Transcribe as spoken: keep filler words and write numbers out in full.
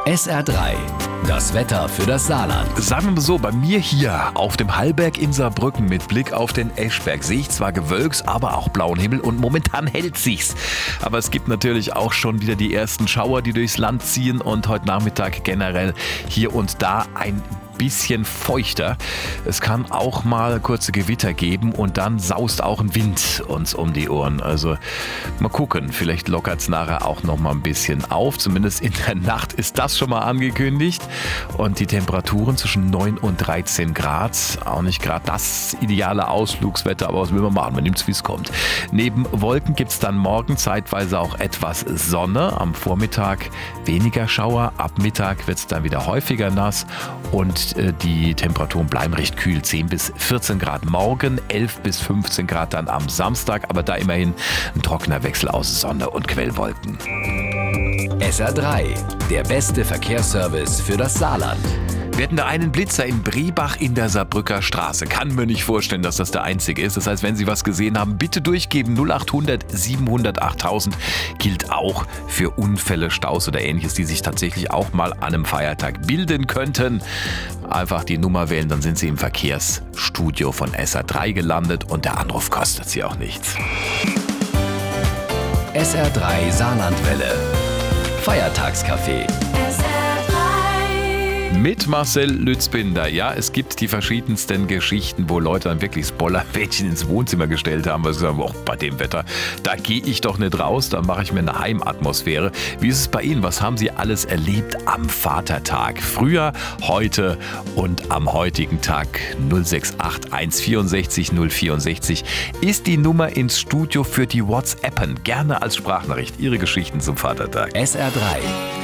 S R drei, das Wetter für das Saarland. Sagen wir mal so, bei mir hier auf dem Hallberg in Saarbrücken mit Blick auf den Eschberg sehe ich zwar Gewölks, aber auch blauen Himmel und momentan hält sich's. Aber es gibt natürlich auch schon wieder die ersten Schauer, die durchs Land ziehen und heute Nachmittag generell hier und da ein bisschen feuchter. Es kann auch mal kurze Gewitter geben und dann saust auch ein Wind uns um die Ohren. Also mal gucken, vielleicht lockert es nachher auch noch mal ein bisschen auf. Zumindest in der Nacht ist das schon mal angekündigt. Und die Temperaturen zwischen neun und dreizehn Grad. Auch nicht gerade das ideale Ausflugswetter, aber was will man machen? Man nimmt es, wie es kommt. Neben Wolken gibt es dann morgen zeitweise auch etwas Sonne. Am Vormittag weniger Schauer. Ab Mittag wird es dann wieder häufiger nass und die Temperaturen bleiben recht kühl, zehn bis vierzehn Grad morgen, elf bis fünfzehn Grad dann am Samstag, aber da immerhin ein trockener Wechsel aus Sonne und Quellwolken. S R drei, der beste Verkehrsservice für das Saarland. Wir hatten da einen Blitzer in Brebach in der Saarbrücker Straße. Kann mir nicht vorstellen, dass das der einzige ist. Das heißt, wenn Sie was gesehen haben, bitte durchgeben. null acht hundert siebenhundert achttausend gilt auch für Unfälle, Staus oder Ähnliches, die sich tatsächlich auch mal an einem Feiertag bilden könnten. Einfach die Nummer wählen, dann sind Sie im Verkehrsstudio von S R drei gelandet und der Anruf kostet Sie auch nichts. S R drei Saarlandwelle. Feiertagscafé. Mit Marcel Lützbinder. Ja, es gibt die verschiedensten Geschichten, wo Leute dann wirklich Spoilermädchen ins Wohnzimmer gestellt haben, weil sie sagen, oh, bei dem Wetter, da gehe ich doch nicht raus, da mache ich mir eine Heimatmosphäre. Wie ist es bei Ihnen? Was haben Sie alles erlebt am Vatertag? Früher, heute und am heutigen Tag. null sechs acht eins vierundsechzig null vierundsechzig ist die Nummer ins Studio für die WhatsAppen. Gerne als Sprachnachricht Ihre Geschichten zum Vatertag. S R drei.